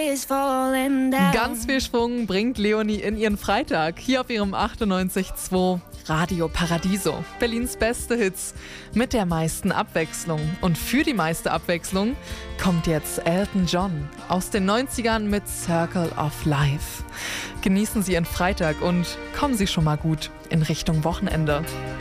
Ganz viel Schwung bringt Leonie in ihren Freitag hier auf ihrem 98.2 Radio Paradiso. Berlins beste Hits mit der meisten Abwechslung. Und für die meiste Abwechslung kommt jetzt Elton John aus den 90ern mit Circle of Life. Genießen Sie Ihren Freitag und kommen Sie schon mal gut in Richtung Wochenende.